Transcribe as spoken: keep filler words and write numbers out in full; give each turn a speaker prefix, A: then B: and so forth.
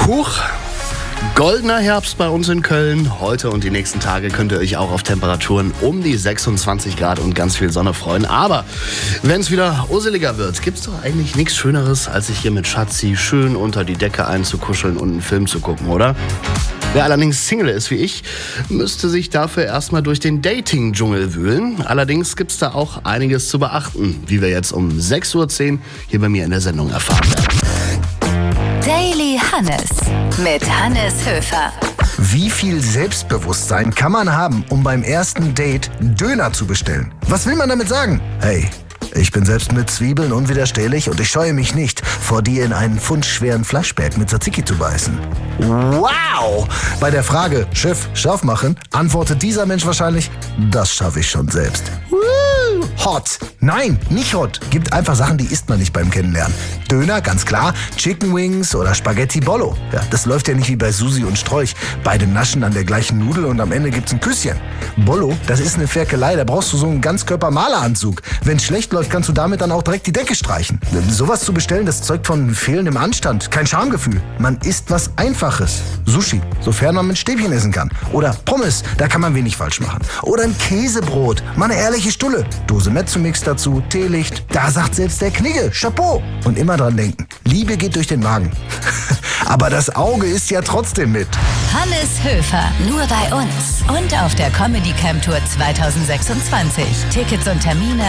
A: Huch, goldener Herbst bei uns in Köln. Heute und die nächsten Tage könnt ihr euch auch auf Temperaturen um die sechsundzwanzig Grad und ganz viel Sonne freuen. Aber wenn es wieder urseliger wird, gibt's doch eigentlich nichts Schöneres, als sich hier mit Schatzi schön unter die Decke einzukuscheln und einen Film zu gucken, oder? Wer allerdings Single ist wie ich, müsste sich dafür erstmal durch den Dating-Dschungel wühlen. Allerdings gibt's da auch einiges zu beachten, wie wir jetzt um sechs Uhr zehn hier bei mir in der Sendung erfahren werden.
B: Daily Hannes mit Hannes Höfer.
C: Wie viel Selbstbewusstsein kann man haben, um beim ersten Date Döner zu bestellen? Was will man damit sagen? Hey, ich bin selbst mit Zwiebeln unwiderstehlich und ich scheue mich nicht, vor dir in einen pfundschweren Fleischberg mit Tzatziki zu beißen. Wow! Bei der Frage, Chef, scharf machen, antwortet dieser Mensch wahrscheinlich, das schaffe ich schon selbst. Woo! Hot! Nein, nicht hot. Gibt einfach Sachen, die isst man nicht beim Kennenlernen. Döner, ganz klar, Chicken Wings oder Spaghetti Bollo. Ja, das läuft ja nicht wie bei Susi und Strolch. Beide naschen an der gleichen Nudel und am Ende gibt's ein Küsschen. Bollo, das ist eine Ferkelei, da brauchst du so einen Ganzkörper-Maleranzug. Wenn's schlecht läuft, kannst du damit dann auch direkt die Decke streichen. Sowas zu bestellen, das zeugt von fehlendem Anstand, kein Schamgefühl. Man isst was Einfaches. Sushi, sofern man mit Stäbchen essen kann. Oder Pommes, da kann man wenig falsch machen. Oder ein Käsebrot, mal eine ehrliche Stulle. Dose Mezzomix dazu, Teelicht. Da sagt selbst der Knigge, Chapeau. Und immer dran denken, Liebe geht durch den Magen. Aber das Auge ist ja trotzdem mit.
B: Hannes Höfer, nur bei uns. Und auf der Comedy Camp Tour zwanzig sechsundzwanzig. Tickets und Termine